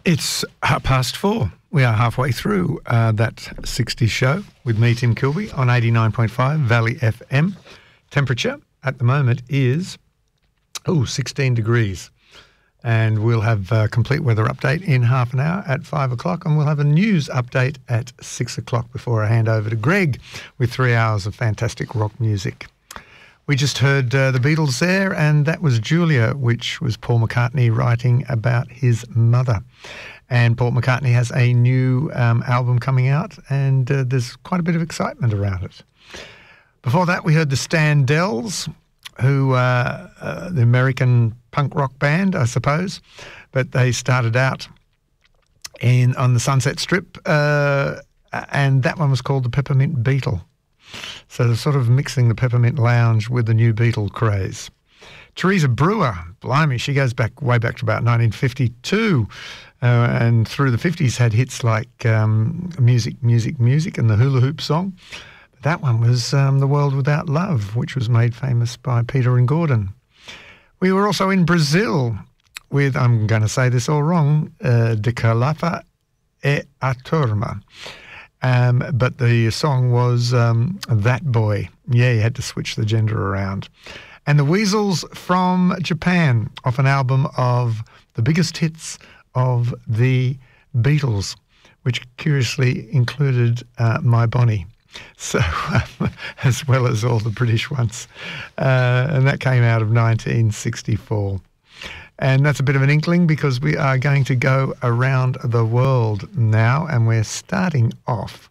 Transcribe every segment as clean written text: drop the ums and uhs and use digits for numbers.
It's 4:30. We are halfway through that 60s show with me, Tim Kilby, on 89.5 Valley FM. Temperature at the moment is 16 degrees. And we'll have a complete weather update in half an hour at 5 o'clock, and we'll have a news update at 6 o'clock before I hand over to Greg with 3 hours of fantastic rock music. We just heard the Beatles there, and that was Julia, which was Paul McCartney writing about his mother. And Paul McCartney has a new album coming out, and there's quite a bit of excitement around it. Before that, we heard the Standells, who the American punk rock band, I suppose, but they started out on the Sunset Strip, and that one was called the Peppermint Beetle. So they're sort of mixing the Peppermint Lounge with the new Beatle craze. Teresa Brewer, blimey, she goes way back to about 1952, and through the 50s had hits like Music, Music, Music and the Hula Hoop Song. But that one was The World Without Love, which was made famous by Peter and Gordon. We were also in Brazil with, I'm going to say this all wrong, De Calafa e a Turma. But the song was That Boy. Yeah, you had to switch the gender around. And the Weasels from Japan, off an album of the biggest hits of the Beatles, which curiously included My Bonnie. So, as well as all the British ones. And that came out of 1964. And that's a bit of an inkling because we are going to go around the world now, and we're starting off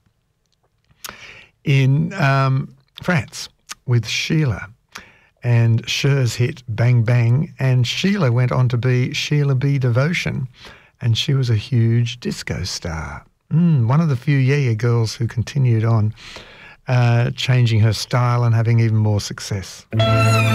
in France with Sheila and Cher's hit Bang Bang, and Sheila went on to be Sheila B. Devotion, and she was a huge disco star. One of the few yeah girls who continued on changing her style and having even more success.